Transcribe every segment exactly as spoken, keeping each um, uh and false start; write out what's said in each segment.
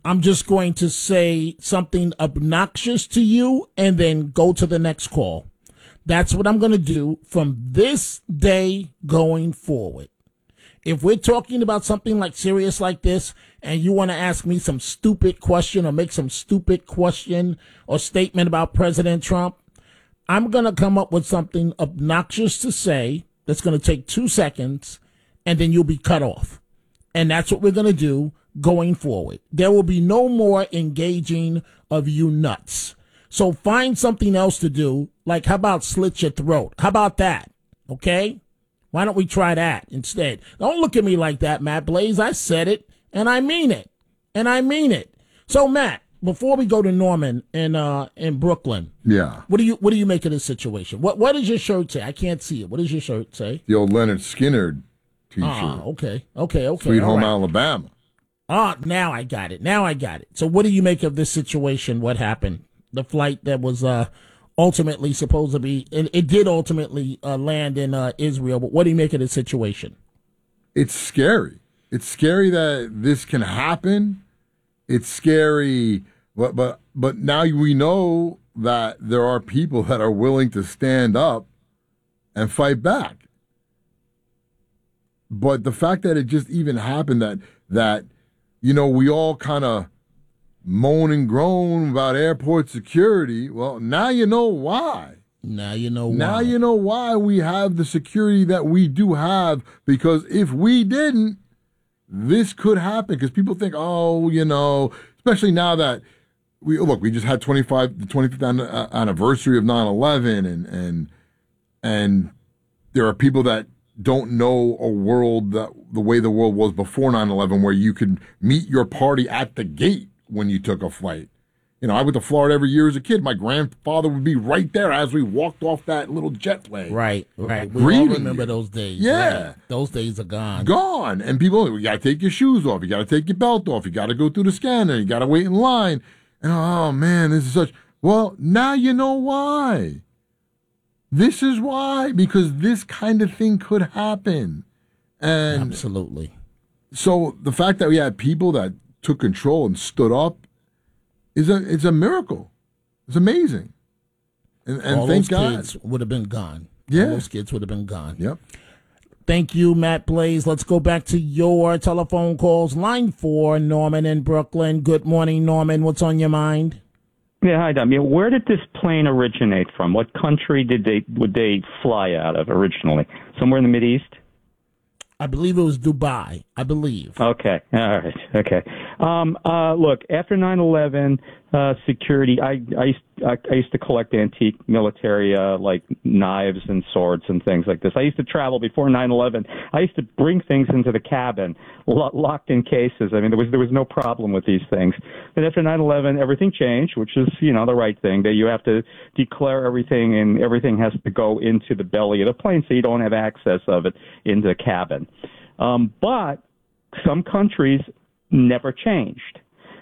I'm just going to say something obnoxious to you and then go to the next call. That's what I'm going to do from this day going forward. If we're talking about something like serious like this and you want to ask me some stupid question or make some stupid question or statement about President Trump, I'm going to come up with something obnoxious to say that's going to take two seconds and then you'll be cut off. And that's what we're going to do going forward. There will be no more engaging of you nuts. So find something else to do, like how about slit your throat? How about that? Okay? Why don't we try that instead? Don't look at me like that, Matt Blaze. I said it, and I mean it. And I mean it. So, Matt, before we go to Norman in uh in Brooklyn, yeah, what do you what do you make of this situation? What what does your shirt say? I can't see it. What does your shirt say? The old Leonard Skinner T-shirt. Ah, okay, okay, okay. Sweet Home right. Alabama. Ah, now I got it. Now I got it. So, what do you make of this situation? What happened? The flight that was uh, ultimately supposed to be, it, it did ultimately uh, land in uh, Israel, but what do you make of the situation? It's scary. It's scary that this can happen. It's scary, but but but now we know that there are people that are willing to stand up and fight back. But the fact that it just even happened, that that you know we all kind of moan and groan about airport security. Well, now you know why. Now you know why. Now you know why we have the security that we do have, because if we didn't, this could happen. Because people think, oh, you know, especially now that we look, we just had twenty-five, the twenty-fifth anniversary of nine eleven, and and and there are people that don't know a world that the way the world was before nine eleven, where you could meet your party at the gate when you took a flight. You know, I went to Florida every year as a kid. My grandfather would be right there as we walked off that little jetway. Right, right. We all remember those days. Yeah. Right. Those days are gone. Gone. And people, you got to take your shoes off. You got to take your belt off. You got to go through the scanner. You got to wait in line. And oh, man, this is such... Well, now you know why. This is why. Because this kind of thing could happen. And absolutely. So the fact that we had people that took control and stood up is a it's a miracle. It's amazing. And, and all thank those God. kids would have been gone. Yeah. All those kids would have been gone. Yep. Thank you, Matt Blaze. Let's go back to your telephone calls. Line four, Norman in Brooklyn. Good morning, Norman. What's on your mind? Yeah, hi, Dom. Yeah, where did this plane originate from? What country did they would they fly out of originally? Somewhere in the Mideast? I believe it was Dubai. I believe. Okay. All right. Okay. Um, uh, look, after nine eleven, uh, security, I, I, used, I, I used to collect antique military, uh, like knives and swords and things like this. I used to travel before nine eleven. I used to bring things into the cabin, lo- locked in cases. I mean, there was, there was no problem with these things. But after nine eleven, everything changed, which is, you know, the right thing, that you have to declare everything and everything has to go into the belly of the plane so you don't have access of it into the cabin. Um, but some countries never changed.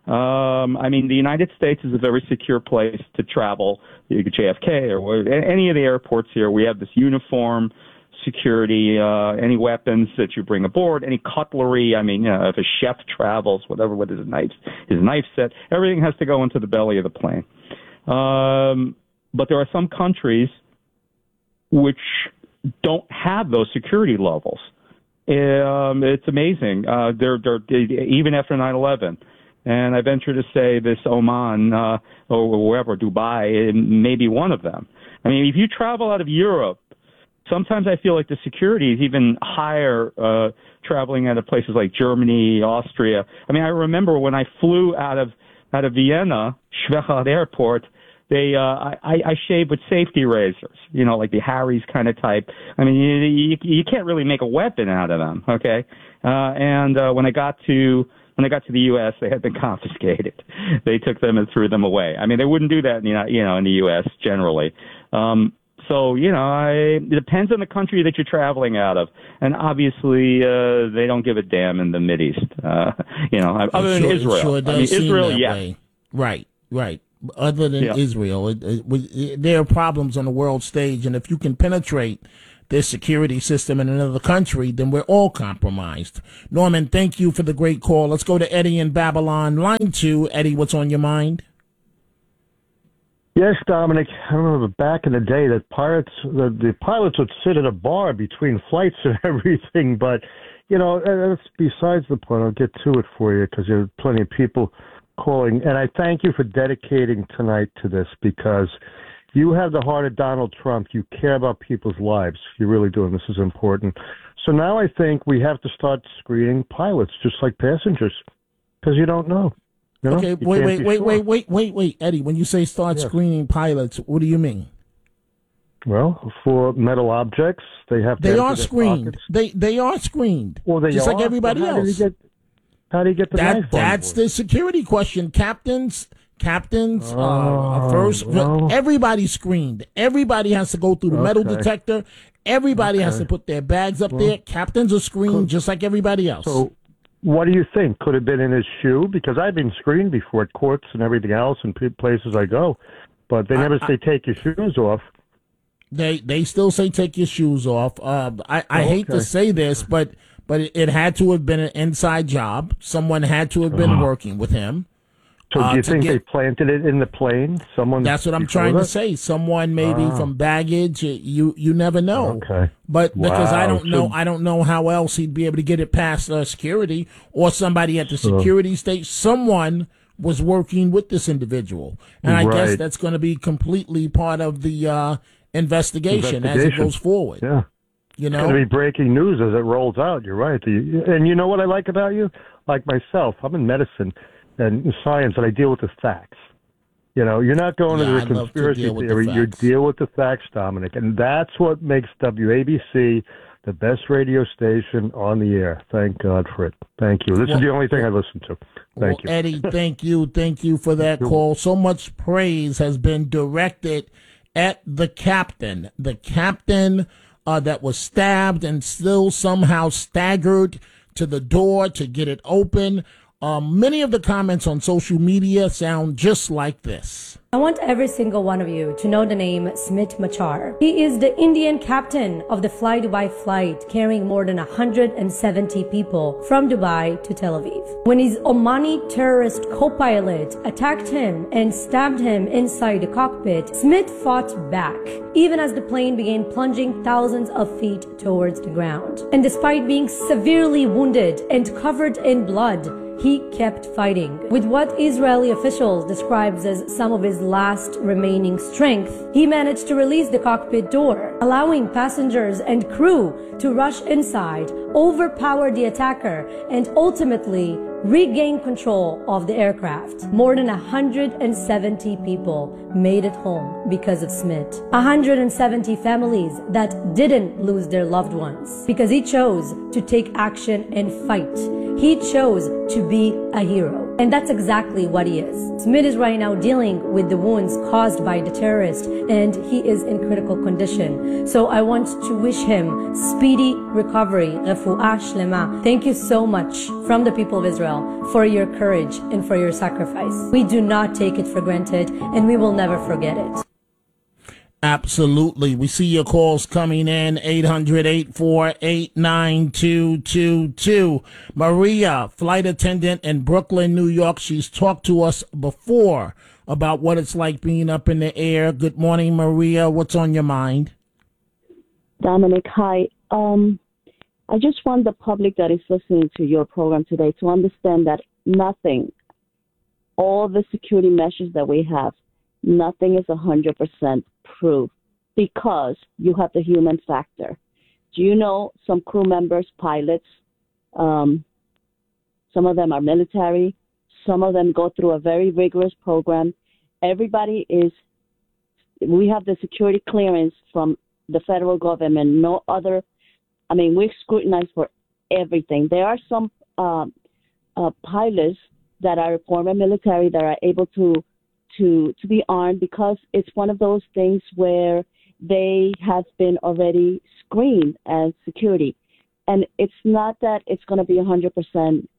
Um, I mean, the United States is a very secure place to travel. You could J F K or any of the airports here. We have this uniform security, uh, any weapons that you bring aboard, any cutlery. I mean, you know, if a chef travels, whatever with his knife, his knife set, everything has to go into the belly of the plane. Um, but there are some countries which don't have those security levels. Um, it's amazing. Uh, they're, they're, even after nine eleven. And I venture to say this Oman uh, or wherever, Dubai, may be one of them. I mean, if you travel out of Europe, sometimes I feel like the security is even higher uh, traveling out of places like Germany, Austria. I mean, I remember when I flew out of out of Vienna, Schwechat Airport, they uh, I, I shaved with safety razors, you know, like the Harry's kind of type. I mean, you, you, you can't really make a weapon out of them, okay? Uh, and uh, when I got to when I got to the U S, they had been confiscated. They took them and threw them away. I mean, they wouldn't do that, in the, you know, in the U S generally. Um, so, you know, I, it depends on the country that you're traveling out of. And obviously, uh, they don't give a damn in the Mideast, uh, you know, other It than sure, Israel. It sure I does mean, seem Israel, that yeah. way. Right, right. Other than yeah. Israel, it, it, it, there are problems on the world stage. And if you can penetrate their security system in another country, then we're all compromised. Norman, thank you for the great call. Let's go to Eddie in Babylon. Line two. Eddie, what's on your mind? Yes, Dominic. I remember back in the day that pirates, the, the pilots would sit at a bar between flights and everything. But, you know, that's besides the point. I'll get to it for you because there are plenty of people calling. And I thank you for dedicating tonight to this because you have the heart of Donald Trump. You care about people's lives. You really do, and this is important. So now I think we have to start screening pilots just like passengers because you don't know. You know, okay, wait, wait, wait, sure. wait, wait, wait, wait, Eddie. When you say start yeah. screening pilots, what do you mean? Well, for metal objects, they have. To they are screened. Pockets. They they are screened. Well, they just are? like everybody well, how else. Do get, how do you get the that, knife That's the security question. Captains, captains, oh, uh, first, well. everybody's screened. Everybody has to go through the okay. metal detector. Everybody okay. has to put their bags up well, there. Captains are screened cool. just like everybody else. So, what do you think? Could have been in his shoe? Because I've been screened before at courts and everything else and places I go. But they never I, say I, take your shoes off. They they still say take your shoes off. Uh, I, I oh, hate okay. to say this, but but it, it had to have been an inside job. Someone had to have been uh, working with him. So uh, do you think get, they planted it in the plane? Someone. That's what I'm trying that? to say. Someone maybe ah. from baggage. You you never know. Okay. But wow. because I don't know, I don't know how else he'd be able to get it past uh, security or somebody at the security state. Someone was working with this individual, and I right. guess that's going to be completely part of the uh, investigation, investigation as it goes forward. Yeah. You know, it's going to be breaking news as it rolls out. You're right. The, and you know what I like about you? Like myself, I'm in medicine and science, and I deal with the facts. You know, you're not going yeah, to the conspiracy to theory. The you deal with the facts, Dominic, and that's what makes W A B C the best radio station on the air. Thank God for it. Thank you. This well, is the only thing I listen to. Thank well, you, Eddie. Thank you. Thank you for that call. So much praise has been directed at the captain. The captain uh, that was stabbed and still somehow staggered to the door to get it open. Um, many of the comments on social media sound just like this. I want every single one of you to know the name Smit Machar. He is the Indian captain of the Fly Dubai flight carrying more than one hundred seventy people from Dubai to Tel Aviv. When his Omani terrorist co-pilot attacked him and stabbed him inside the cockpit, Smit fought back, even as the plane began plunging thousands of feet towards the ground. And despite being severely wounded and covered in blood, he kept fighting. With what Israeli officials describes as some of his last remaining strength, he managed to release the cockpit door, allowing passengers and crew to rush inside, overpower the attacker, and ultimately regain control of the aircraft. More than one hundred seventy people made it home because of Smit. one hundred seventy families that didn't lose their loved ones because he chose to take action and fight. He chose to be a hero. And that's exactly what he is. Smit is right now dealing with the wounds caused by the terrorist, and he is in critical condition. So I want to wish him speedy recovery. Refuah Shlema. Thank you so much from the people of Israel for your courage and for your sacrifice. We do not take it for granted, and we will never forget it. Absolutely. We see your calls coming in, eight hundred, eight four eight, nine two two two. Maria, flight attendant in Brooklyn, New York. She's talked to us before about what it's like being up in the air. Good morning, Maria. What's on your mind? Dominic, hi. Um, I just want the public that is listening to your program today to understand that nothing, all the security measures that we have, nothing is one hundred percent proof because you have the human factor. Do you know some crew members, pilots, um, some of them are military, some of them go through a very rigorous program. Everybody is, we have the security clearance from the federal government, no other, I mean, we're scrutinized for everything. There are some uh, uh, pilots that are former military that are able to to to be armed because it's one of those things where they have been already screened as security. And it's not that it's going to be one hundred percent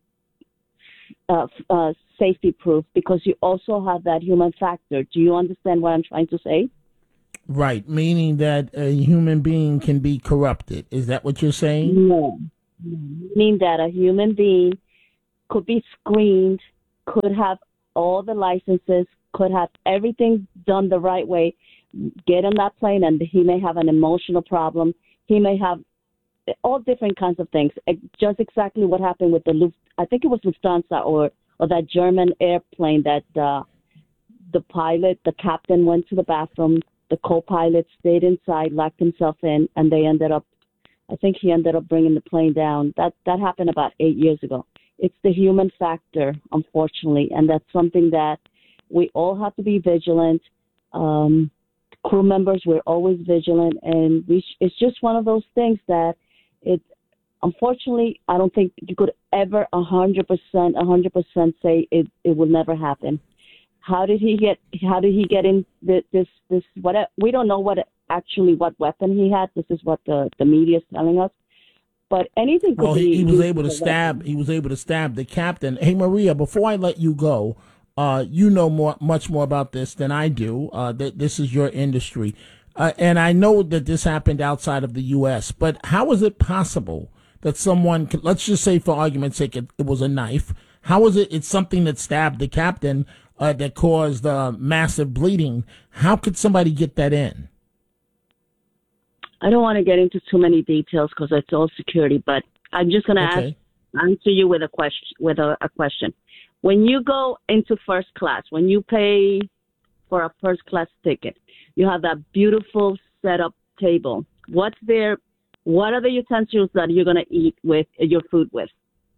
uh, uh, safety proof because you also have that human factor. Do you understand what I'm trying to say? Right, meaning that a human being can be corrupted. Is that what you're saying? No. Meaning that a human being could be screened, could have all the licenses, could have everything done the right way, get on that plane, and he may have an emotional problem. He may have all different kinds of things. Just exactly what happened with the Luft, I think it was Lufthansa or, or that German airplane that uh, the pilot, the captain went to the bathroom, the co-pilot stayed inside, locked himself in, and they ended up, I think he ended up bringing the plane down. That that happened about eight years ago. It's the human factor, unfortunately, and that's something that we all have to be vigilant. Um, crew members, we're always vigilant, and we sh- it's just one of those things that it, unfortunately, I don't think you could ever one hundred percent, one hundred percent say it, it will never happen. How did he get? How did he get in this? This, this what? We don't know what actually what weapon he had. This is what the, the media is telling us. But anything could oh, be. He, he was able to stab. Weapon. He was able to stab the captain. Hey, Maria, before I let you go, uh, you know more, much more about this than I do. Uh, th- this is your industry, uh, and I know that this happened outside of the U S. But how is it possible that someone could, let's just say, for argument's sake, it, it was a knife? How is it? It's something that stabbed the captain. Uh, that caused uh, massive bleeding. How could somebody get that in? I don't want to get into too many details because it's all security, but I'm just going to okay. ask, answer you with a question. With a, a question, when you go into first class, when you pay for a first class ticket, you have that beautiful setup table. What's there? What are the utensils that you're going to eat with your food with?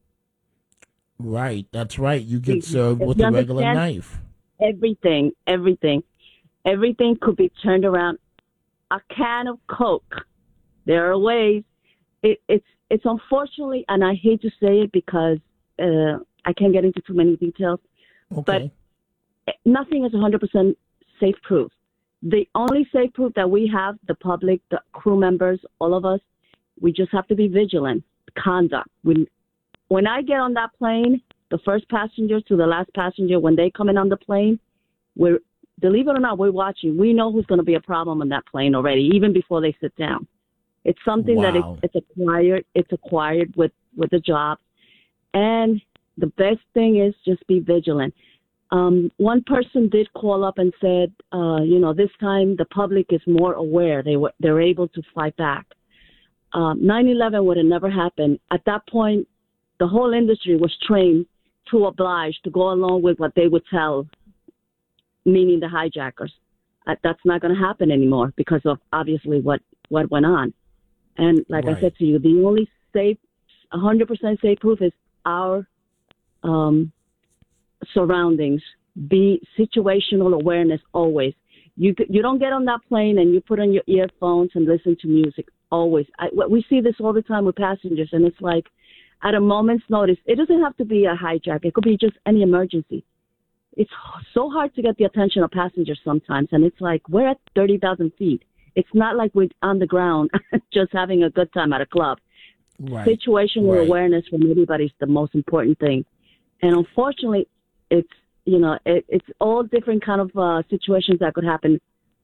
Right, that's right. You get served with a regular knife. Everything, everything, everything could be turned around. A can of Coke. There are ways. It, it's it's unfortunately, and I hate to say it because uh, I can't get into too many details. Okay. But nothing is one hundred percent safe proof. The only safe proof that we have, the public, the crew members, all of us, we just have to be vigilant. Conduct. We, When I get on that plane, the first passenger to the last passenger, when they come in on the plane, we're, believe it or not, we're watching. We know who's going to be a problem on that plane already, even before they sit down. It's something wow. that it, it's acquired. It's acquired with, with the job. And the best thing is just be vigilant. Um, one person did call up and said, uh, you know, this time the public is more aware. They were, they're able to fight back. Um, nine eleven would have never happened. At that point, the whole industry was trained to oblige, to go along with what they would tell, meaning the hijackers. Uh, that's not going to happen anymore because of obviously what, what went on. And like right. I said to you, the only safe, one hundred percent safe proof is our um, surroundings. Be situational awareness always. You you don't get on that plane and you put on your earphones and listen to music always. I, we see this all the time with passengers, and it's like, at a moment's notice, it doesn't have to be a hijack. It could be just any emergency. It's so hard to get the attention of passengers sometimes, and it's like we're at thirty thousand feet. It's not like we're on the ground just having a good time at a club. Right. Situational right. awareness from everybody is the most important thing. And unfortunately, it's, you know, it, it's all different kind of uh, situations that could happen.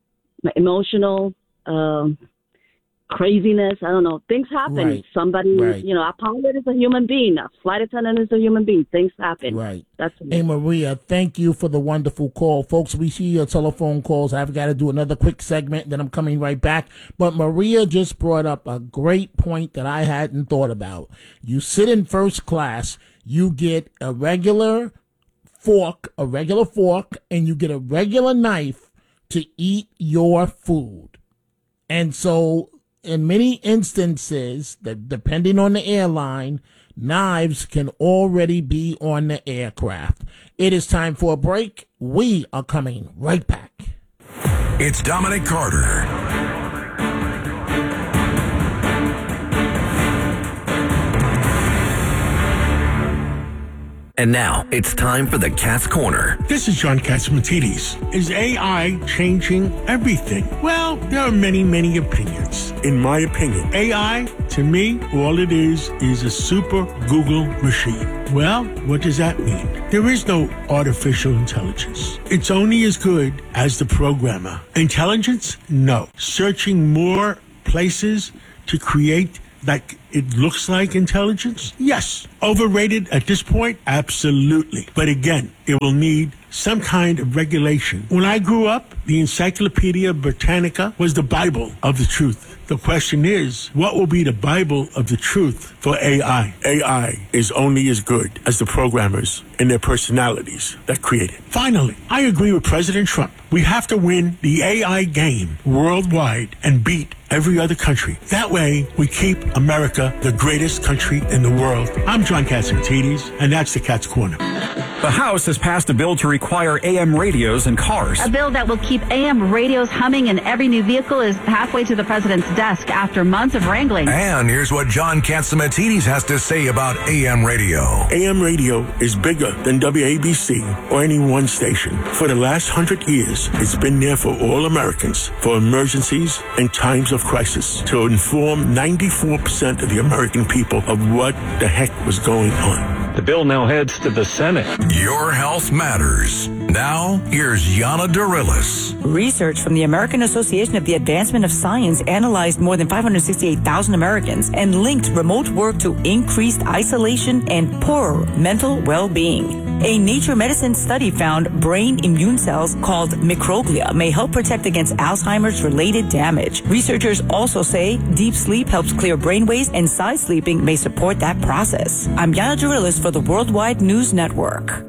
Emotional, um, craziness, I don't know. Things happen. Right. Somebody, right. you know, a pilot is a human being. A flight attendant is a human being. Things happen. Right. That's hey, Maria, thank you for the wonderful call. Folks, we see your telephone calls. I've got to do another quick segment, then I'm coming right back. But Maria just brought up a great point that I hadn't thought about. You sit in first class, you get a regular fork, a regular fork, and you get a regular knife to eat your food. And so in many instances, that depending on the airline, knives can already be on the aircraft. It is time for a break. We are coming right back. It's Dominic Carter. And now it's time for the Cat's Corner. This is John Catsimatidis. Is A I changing everything? Well, there are many, many opinions. In my opinion, A I, to me, all it is, is a super Google machine. Well, what does that mean? There is no artificial intelligence. It's only as good as the programmer. Intelligence? No. Searching more places to create like it looks like intelligence? Yes. Overrated at this point? Absolutely. But again, it will need some kind of regulation. When I grew up, the Encyclopedia Britannica was the Bible of the truth. The question is, what will be the Bible of the truth for A I? A I is only as good as the programmers and their personalities that create it. Finally, I agree with President Trump. We have to win the A I game worldwide and beat every other country. That way, we keep America the greatest country in the world. I'm John Catsimatidis, and that's the Cat's Corner. The House has passed a bill to require A M radios in cars. A bill that will keep A M radios humming in every new vehicle is halfway to the president's desk after months of wrangling. And here's what John Catsimatidis has to say about A M radio. A M radio is bigger than W A B C or any one station. For the last hundred years, it's been there for all Americans, for emergencies and times of crisis, to inform ninety-four percent of the American people of what the heck was going on. The bill now heads to the Senate. Your health matters. Now, here's Yana Dorilis. Research from the American Association of the Advancement of Science analyzed more than five hundred sixty-eight thousand Americans and linked remote work to increased isolation and poorer mental well-being. A Nature Medicine study found brain immune cells called microglia may help protect against Alzheimer's-related damage. Researchers also say deep sleep helps clear brainwaves and side sleeping may support that process. I'm Yana Dorilis for the Worldwide News Network.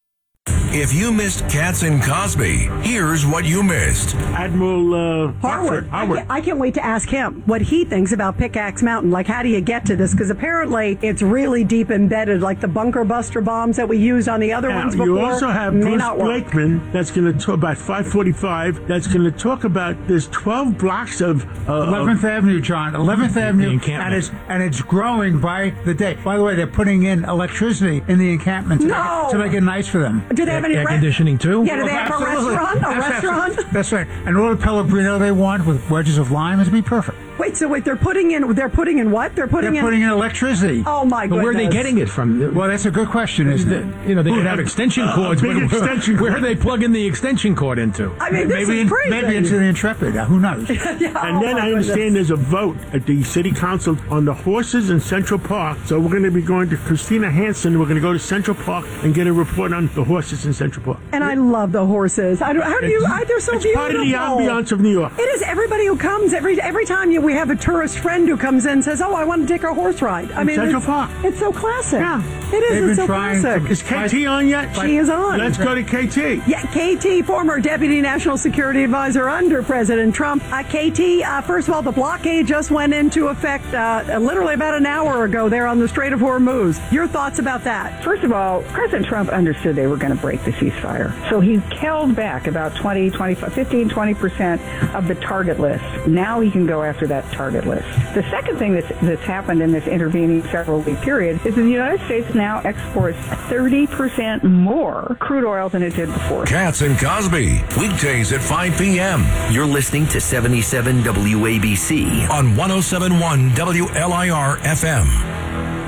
If you missed Katz and Cosby, here's what you missed. Admiral uh, Harwood. Harwood. I, can't, I can't wait to ask him what he thinks about Pickaxe Mountain. Like, how do you get to this? Because apparently it's really deep embedded, like the bunker buster bombs that we used on the other now, ones before. You also have may Bruce not work. Blakeman that's going to talk about five forty-five. That's going to talk about there's twelve blocks of uh, eleventh Avenue, John. eleventh Avenue, and it's and it's growing by the day. By the way, they're putting in electricity in the encampment to, no. make, to make it nice for them. Do they have any air re- conditioning too? Yeah, do they have Absolutely. a restaurant? A that's, restaurant? That's, that's right. And all the Pellegrino they want with wedges of lime is be perfect. Wait, so wait, they're putting in, they're putting in what? They're putting they're in... putting in electricity. Oh, my goodness. But where are they getting it from? Well, that's a good question, isn't it? You know, they could have extension cords. Uh, big where, extension where are they plugging the extension cord into? I mean, this maybe is crazy. In, maybe into the Intrepid. Uh, who knows? yeah, and oh then I understand goodness. there's a vote at the city council on the horses in Central Park. So we're going to be going to Christina Hansen. We're going to go to Central Park and get a report on the horses in Central Park. And I love the horses. I don't, how do you? I, they're so it's beautiful. Part of the ambiance of New York. It is. Everybody who comes every every time you, we have a tourist friend who comes in and says, "Oh, I want to take a horse ride." I in mean, Central it's, Park. It's so classic. Yeah, it is. They've It's so been trying classic. to- Is K T on yet? She is on. Let's go to K T. Yeah, K T, former Deputy National Security Advisor under President Trump. Uh, K T, uh, first of all, the blockade just went into effect uh, literally about an hour ago there on the Strait of Hormuz. Your thoughts about that? First of all, President Trump understood they were going to break the ceasefire. So he held back about twenty, twenty-five, fifteen, twenty percent of the target list. Now he can go after that target list. The second thing that's, that's happened in this intervening several week period is that the United States now exports thirty percent more crude oil than it did before. Katz and Cosby, weekdays at five p.m. You're listening to seventy-seven W A B C on one oh seven point one W L I R F M.